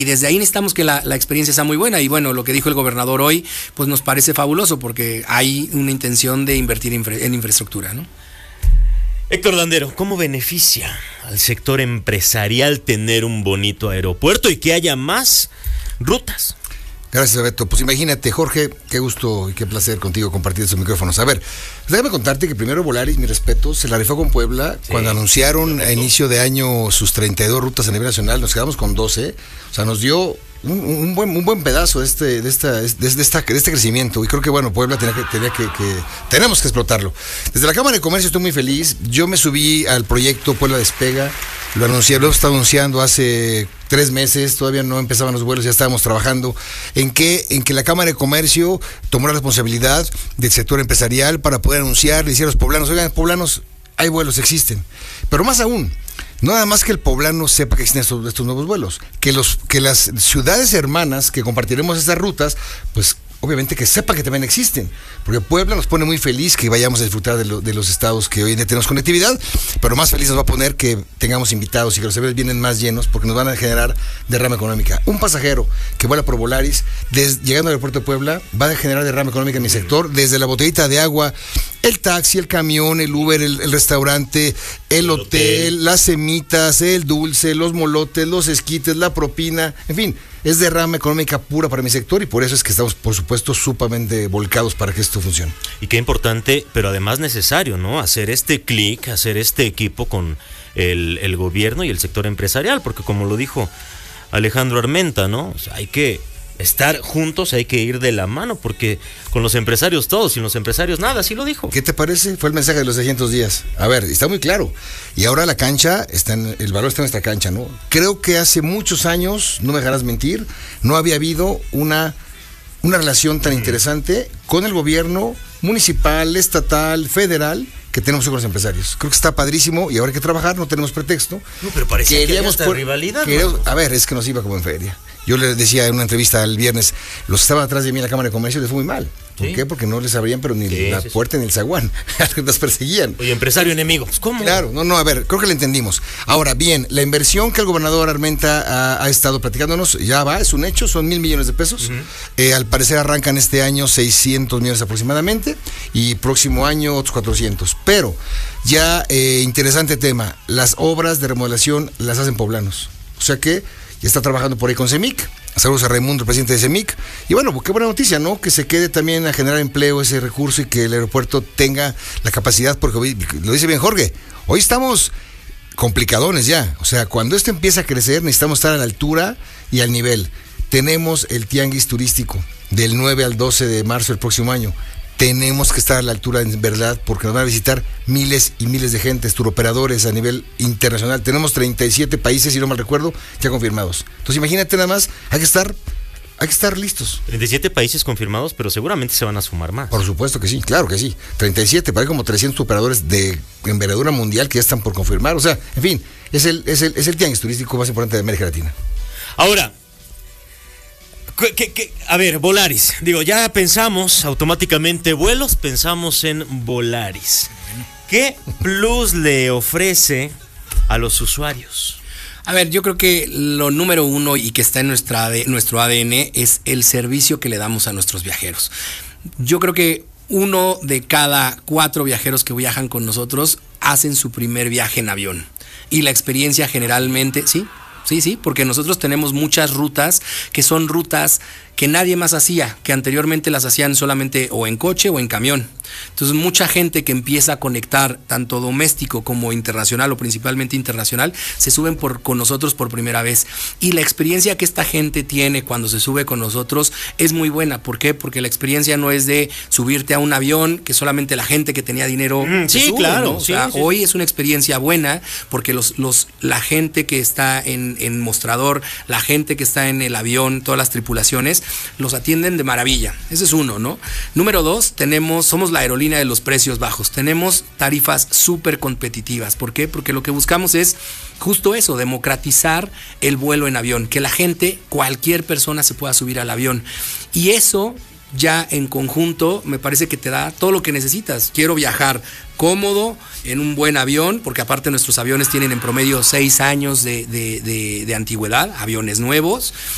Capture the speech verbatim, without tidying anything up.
Y desde ahí necesitamos que la, la experiencia sea muy buena. Y bueno, lo que dijo el gobernador hoy, pues nos parece fabuloso porque hay una intención de invertir infra, en infraestructura, ¿no? Héctor Landero, ¿cómo beneficia al sector empresarial tener un bonito aeropuerto y que haya más rutas? Gracias, Beto. Pues imagínate, Jorge, qué gusto y qué placer contigo compartir estos micrófonos. A ver, déjame contarte que primero Volaris, mi respeto, se la rifó con Puebla. Sí, cuando anunciaron a inicio de año sus treinta y dos rutas a nivel nacional, nos quedamos con doce. O sea, nos dio un, un, buen, un buen pedazo de este, de, esta, de, de, esta, de este crecimiento. Y creo que, bueno, Puebla tenía que, tenía que, que, tenemos que explotarlo. Desde la Cámara de Comercio estoy muy feliz. Yo me subí al proyecto Puebla Despega. Lo anuncié, lo he estado anunciando hace tres meses, todavía no empezaban los vuelos, ya estábamos trabajando en que, en que la Cámara de Comercio tomó la responsabilidad del sector empresarial para poder anunciar, le decía a los poblanos, oigan, poblanos, hay vuelos, existen. Pero más aún, no nada más que el poblano sepa que existen estos, estos nuevos vuelos, que, los, que las ciudades hermanas que compartiremos estas rutas, pues obviamente que sepa que también existen, porque Puebla nos pone muy feliz que vayamos a disfrutar de, lo, de los estados que hoy en día tenemos conectividad, pero más feliz nos va a poner que tengamos invitados y que los aviones vienen más llenos porque nos van a generar derrama económica. Un pasajero que vuela por Volaris, des, llegando al aeropuerto de Puebla, va a generar derrama económica en mi sector, desde la botellita de agua, el taxi, el camión, el Uber, el, el restaurante, el, el hotel, hotel, las semitas, el dulce, los molotes, los esquites, la propina, en fin. Es derrama económica pura para mi sector y por eso es que estamos, por supuesto, sumamente volcados para que esto funcione. Y qué importante, pero además necesario, ¿no? Hacer este clic, hacer este equipo con el, el gobierno y el sector empresarial, porque como lo dijo Alejandro Armenta, ¿no? O sea, hay que estar juntos, hay que ir de la mano, porque con los empresarios todos, sin los empresarios nada, así lo dijo. ¿Qué te parece? Fue el mensaje de los seiscientos días. A ver, está muy claro. Y ahora la cancha, está en, el valor está en nuestra cancha, ¿no? Creo que hace muchos años, no me dejarás mentir, no había habido una, una relación tan interesante con el gobierno municipal, estatal, federal, que tenemos con los empresarios. Creo que está padrísimo y ahora hay que trabajar, no tenemos pretexto. No, pero parecía que había esta rivalidad. Queríamos, ¿no? A ver, es que nos iba como en feria. Yo le decía en una entrevista el viernes, los que estaban atrás de mí en la Cámara de Comercio les fue muy mal. ¿Por ¿Sí? qué? Porque no les abrían, pero ni sí, la sí, puerta sí. ni el zaguán. Las perseguían. Oye, empresario enemigo. Pues, ¿cómo? Claro, no, no, a ver, creo que lo entendimos. Ahora, bien, la inversión que el gobernador Armenta ha, ha estado platicándonos, ya va, es un hecho, son mil millones de pesos. Uh-huh. eh, al parecer arrancan este año seiscientos millones aproximadamente y próximo año otros cuatrocientos. Pero, ya, eh, interesante tema, las obras de remodelación las hacen poblanos. O sea que ya está trabajando por ahí con CEMIC. Saludos a Raimundo, el presidente de CEMIC. Y bueno, qué buena noticia, ¿no? Que se quede también a generar empleo ese recurso y que el aeropuerto tenga la capacidad, porque lo dice bien Jorge, hoy estamos complicadones ya. O sea, cuando esto empieza a crecer, necesitamos estar a la altura y al nivel. Tenemos el tianguis turístico del nueve al doce de marzo del próximo año. Tenemos que estar a la altura en verdad porque nos van a visitar miles y miles de gentes, turoperadores a nivel internacional. Tenemos treinta y siete países, si no mal recuerdo, ya confirmados. Entonces imagínate nada más, hay que estar, hay que estar listos. treinta y siete países confirmados, pero seguramente se van a sumar más. Por supuesto que sí, claro que sí. treinta y siete, parece como trescientos operadores de envergadura mundial que ya están por confirmar. O sea, en fin, es el, es el, es el tianguis turístico más importante de América Latina. Ahora, ¿Qué, qué? A ver, Volaris, digo, ya pensamos automáticamente vuelos, pensamos en Volaris. ¿Qué plus le ofrece a los usuarios? A ver, yo creo que lo número uno y que está en nuestra, nuestro A D N es el servicio que le damos a nuestros viajeros. Yo creo que uno de cada cuatro viajeros que viajan con nosotros hacen su primer viaje en avión. Y la experiencia generalmente, ¿sí? Sí, sí, porque nosotros tenemos muchas rutas que son rutas que nadie más hacía, que anteriormente las hacían solamente o en coche o en camión. Entonces mucha gente que empieza a conectar tanto doméstico como internacional o principalmente internacional se suben por, con nosotros por primera vez y la experiencia que esta gente tiene cuando se sube con nosotros es muy buena. ¿Por qué? Porque la experiencia no es de subirte a un avión que solamente la gente que tenía dinero mm, se sí, sube, claro, ¿no? O sea, sí, sí. Hoy es una experiencia buena porque los, los, la gente que está en, en mostrador, la gente que está en el avión, todas las tripulaciones los atienden de maravilla. Ese es uno, ¿no? Número dos, tenemos, somos la aerolínea de los precios bajos. Tenemos tarifas súper competitivas. ¿Por qué? Porque lo que buscamos es justo eso, democratizar el vuelo en avión, que la gente, cualquier persona se pueda subir al avión. Y eso ya en conjunto me parece que te da todo lo que necesitas. Quiero viajar cómodo en un buen avión, porque aparte nuestros aviones tienen en promedio seis años de, de, de, de antigüedad, aviones nuevos.